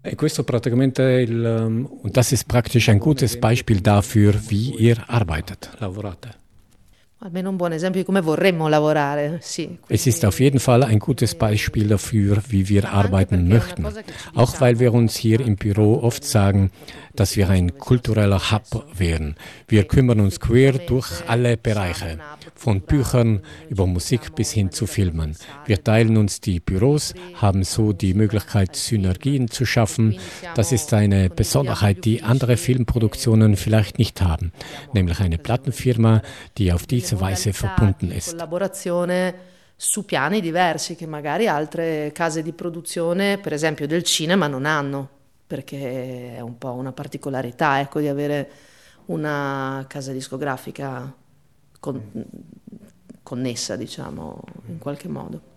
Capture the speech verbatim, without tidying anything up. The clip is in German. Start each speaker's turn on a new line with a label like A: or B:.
A: E questo praticamente il, um, und das ist praktisch ein gutes Beispiel dafür, wie ihr arbeitet, lavorate.
B: Almeno un buon esempio di come vorremmo lavorare, sì.
A: Es ist auf jeden Fall ein gutes Beispiel dafür, wie wir arbeiten möchten. Auch weil wir uns hier im Büro oft sagen, dass wir ein kultureller Hub wären. Wir kümmern uns quer durch alle Bereiche, von Büchern über Musik bis hin zu Filmen. Wir teilen uns die Büros, haben so die Möglichkeit, Synergien zu schaffen. Das ist eine Besonderheit, die andere Filmproduktionen vielleicht nicht haben, nämlich eine Plattenfirma, die auf diese Weise verbunden ist.
B: Collaborazione su piani diversi che magari altre case di produzione, per esempio del cinema, non hanno, perché è un po' una particolarità, ecco, di avere una casa discografica con, connessa, diciamo, in qualche modo.